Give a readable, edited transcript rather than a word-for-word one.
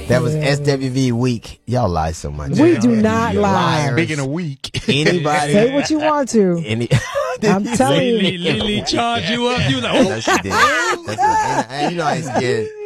That was SWV week. Y'all lie so much. We do not lie. Liars. Speaking of week. Anybody? Say what you want to. I'm telling you. Lily charge you up. You like, No, she did. That's what, and you know I ain't scared.